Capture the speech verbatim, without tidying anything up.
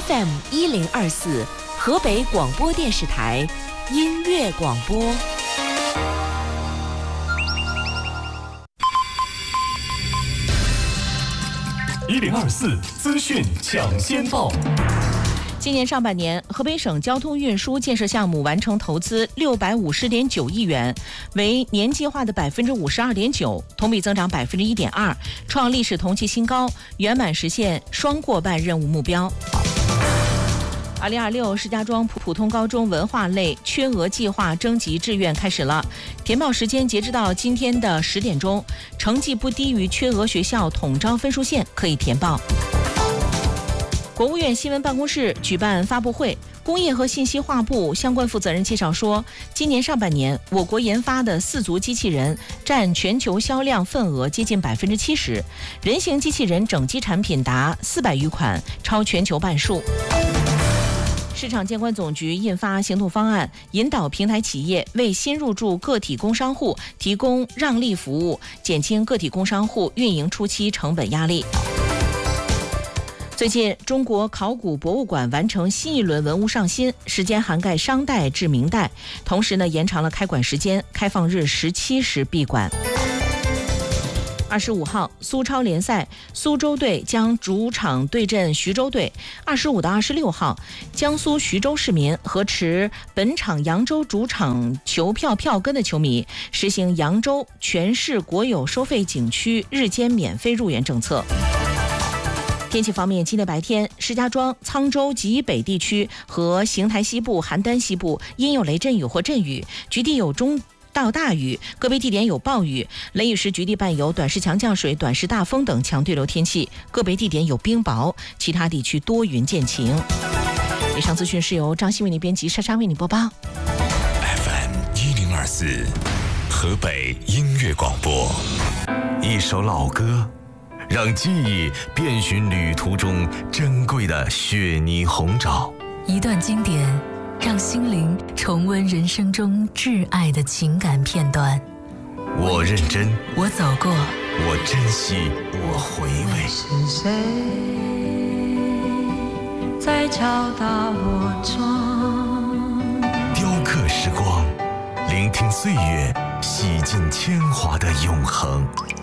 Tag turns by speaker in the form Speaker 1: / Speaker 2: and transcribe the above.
Speaker 1: F M 一零二四，河北广播电视台音乐广播。
Speaker 2: 一零二四资讯抢先报。
Speaker 3: 今年上半年，河北省交通运输建设项目完成投资六百五十点九亿元，为年计划的百分之五十二点九，同比增长百分之一点二，创历史同期新高，圆满实现双过半任务目标。二零二六石家庄普通高中文化类缺额计划征集志愿开始了，填报时间截止到今天的十点钟，成绩不低于缺额学校统招分数线可以填报。国务院新闻办公室举办发布会，工业和信息化部相关负责人介绍说，今年上半年我国研发的四足机器人占全球销量份额接近百分之七十，人形机器人整机产品达四百余款，超全球半数。市场监管总局印发行动方案，引导平台企业为新入驻个体工商户提供让利服务，减轻个体工商户运营初期成本压力。最近，中国考古博物馆完成新一轮文物上新，时间涵盖商代至明代，同时呢延长了开馆时间，开放日十七时闭馆。二十五号，苏超联赛，苏州队将主场对阵徐州队。二十五到二十六号，江苏徐州市民和持本场扬州主场球票票根的球迷，实行扬州全市国有收费景区日间免费入园政策。天气方面，今天白天，石家庄、沧州及北地区和邢台西部、邯郸西部阴有雷阵雨或阵雨，局地有中到大雨，个别地点有暴雨，雷雨时局地伴有短时强降水、短时大风等强对流天气，个别地点有冰雹，其他地区多云见晴。以上资讯是由张希为你编辑，莎莎为你播报。
Speaker 2: F M 一零二四，河北音乐广播。一首老歌，让记忆遍寻旅途中珍贵的雪泥红枣；
Speaker 4: 一段经典，让心灵重温人生中挚爱的情感片段。
Speaker 2: 我认真，
Speaker 4: 我走过，
Speaker 2: 我珍惜，我回味。
Speaker 5: 是谁在敲打我窗？
Speaker 2: 雕刻时光，聆听岁月洗尽铅华的永恒。